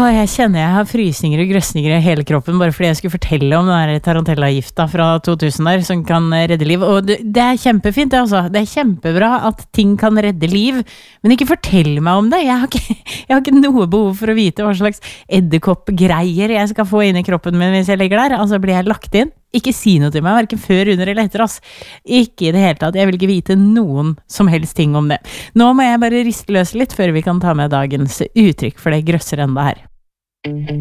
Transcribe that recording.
jeg kjenner jeg har frysninger og grøsninger i hele kroppen bare fordi jeg skulle fortelle om den der tarantella-gifta fra 2000 der, som kan redde liv. Og det kjempefint, det altså. Det kjempebra at ting kan redde liv, men ikke fortell meg om det. Jeg har ikke noe behov for å vite hva slags edderkoppgreier jeg skal få inn i kroppen min hvis jeg ligger der. Altså blir jeg lagt inn. Ikke si noe til meg, hverken før, under eller etter, ass. Ikke i det hele tatt. Jeg vil ikke vite noen som helst ting om det. Nå må jeg bare riste løs litt før vi kan ta med dagens uttrykk, for det grøsser enda her.